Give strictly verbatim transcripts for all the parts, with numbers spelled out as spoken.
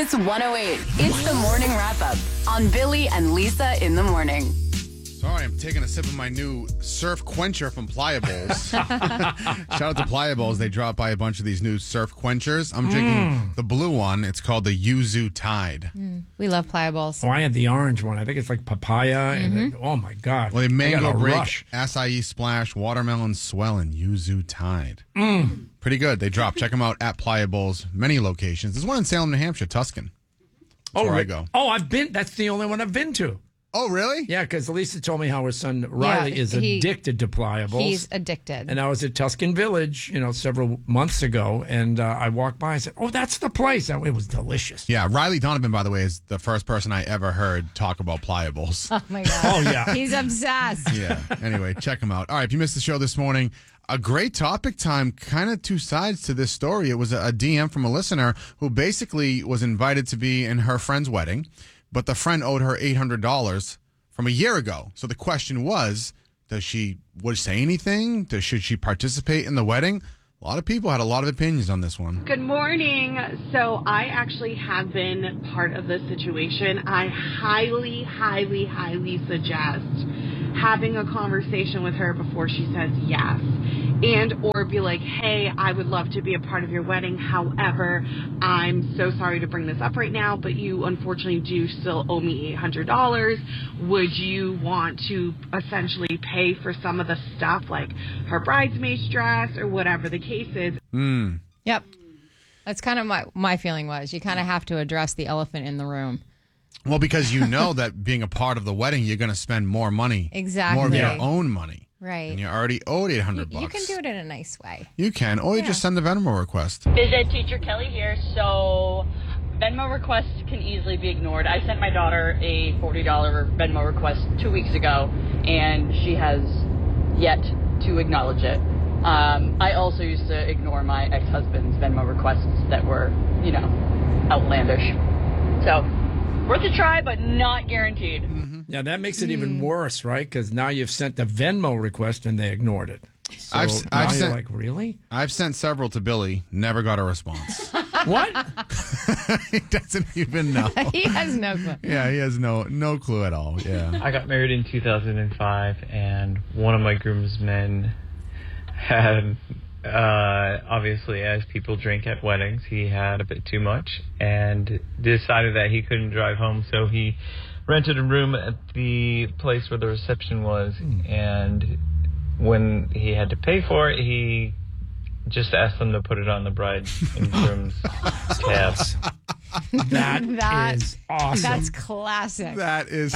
Kiss one oh eight. It's the morning wrap-up on Billy and Lisa in the morning. Sorry, I'm taking a sip of my new surf quencher from Pliables. Shout out to Pliables. They dropped by a bunch of these new surf quenchers. I'm drinking Mm. the blue one. It's called the Yuzu Tide. Mm. We love Pliables. Oh, I had the orange one. I think it's like papaya. Mm-hmm. And oh, my God. Well, they I got mango a break, rush. acai splash, watermelon swell, and Yuzu Tide. Mm. Pretty good. They dropped. Check them out at Pliables. Many locations. There's one in Salem, New Hampshire, Tuscan. That's Oh, where I re- go. Oh, I've been. That's the only one I've been to. Oh, really? Yeah, because Lisa told me how her son Riley Yeah, is he- addicted to Pliables. He's addicted. And I was at Tuscan Village, you know, several months ago, and uh, I walked by and said, "Oh, that's the place." It was delicious. Yeah, Riley Donovan, by the way, is the first person I ever heard talk about Pliables. Oh, my God. Oh, yeah. He's obsessed. Yeah. Anyway, check them out. All right, if you missed the show this morning, a great topic time, kind of two sides to this story. It was a, a D M from a listener who basically was invited to be in her friend's wedding, but the friend owed her eight hundred dollars from a year ago. So the question was, does she would she say anything? Does, should she participate in the wedding? A lot of people had a lot of opinions on this one. Good morning. So I actually have been part of this situation. I highly, highly, highly suggest having a conversation with her before she says yes. And or be like, hey, I would love to be a part of your wedding. However, I'm so sorry to bring this up right now, but you unfortunately do still owe me eight hundred dollars. Would you want to essentially pay for some of the stuff like her bridesmaid's dress or whatever the case is? Mm. Yep. That's kind of my, my feeling was. You kind of have to address the elephant in the room. Well, because you know that being a part of the wedding, you're going to spend more money. Exactly. More of your own money. Right. And you already owed eight hundred bucks. You can do it in a nice way. You can, or you Yeah. just send a Venmo request. Phys ed teacher Kelly here. So Venmo requests can easily be ignored. I sent my daughter a forty dollars Venmo request two weeks ago, and she has yet to acknowledge it. Um, I also used to ignore my ex-husband's Venmo requests that were, you know, outlandish. So worth a try, but not guaranteed. Yeah, that makes it even worse, right? Because now you've sent the Venmo request and they ignored it. So I've, now I've you're sent, like, really? I've sent several to Billy, never got a response. What? He doesn't even know. He has no clue. Yeah, he has no no clue at all. Yeah. I got married in two thousand five, and one of my groomsmen had, uh, obviously, as people drink at weddings, he had a bit too much and decided that he couldn't drive home, so he rented a room at the place where the reception was, and when he had to pay for it, he just asked them to put it on the bride and groom's tabs. That, That- is awesome. That's classic. That is.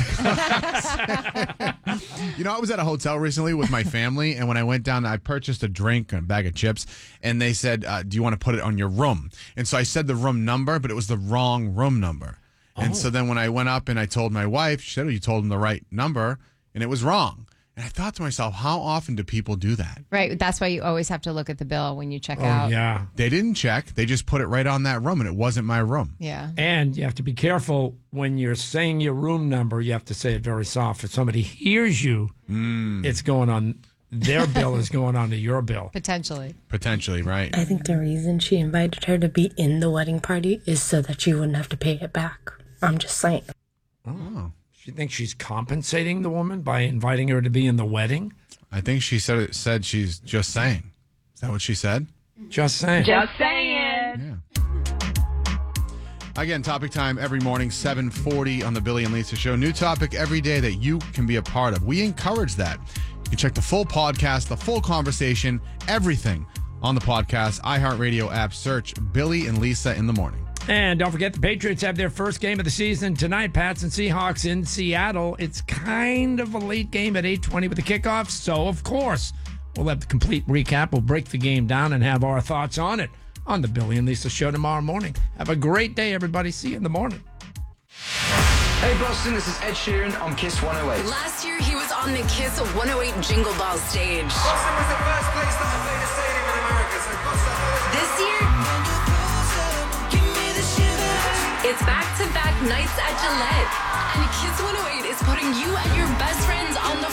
You know, I was at a hotel recently with my family, and when I went down, I purchased a drink and a bag of chips, and they said, uh, do you want to put it on your room? And so I said the room number, but it was the wrong room number. And Oh. so then when I went up and I told my wife, she said, oh, you told them the right number, and it was wrong. And I thought to myself, how often do people do that? Right. That's why you always have to look at the bill when you check oh, out. yeah. They didn't check. They just put it right on that room, and it wasn't my room. Yeah. And you have to be careful when you're saying your room number. You have to say it very soft. If somebody hears you, it's going on, their bill is going on to your bill. Potentially. Potentially, right? I think the reason she invited her to be in the wedding party is so that she wouldn't have to pay it back. I'm just saying. Oh. She thinks she's compensating the woman by inviting her to be in the wedding? I think she said it, said she's just saying. Is that what she said? Just saying. Just saying. Yeah. Again, topic time every morning, seven forty on the Billy and Lisa Show. New topic every day that you can be a part of. We encourage that. You can check the full podcast, the full conversation, everything on the podcast, iHeartRadio app. Search Billy and Lisa in the morning. And don't forget, the Patriots have their first game of the season tonight. Pats and Seahawks in Seattle. It's kind of a late game at eight twenty with the kickoff. So, of course, we'll have the complete recap. We'll break the game down and have our thoughts on it on the Billy and Lisa Show tomorrow morning. Have a great day, everybody. See you in the morning. Hey, Boston, this is Ed Sheeran on Kiss one oh eight. Last year, he was on the Kiss one oh eight Jingle Ball stage. Boston was the first place that I played a stadium in America, so Boston... This year, it's back-to-back nights at Gillette. And Kiss one oh eight is putting you and your best friends on the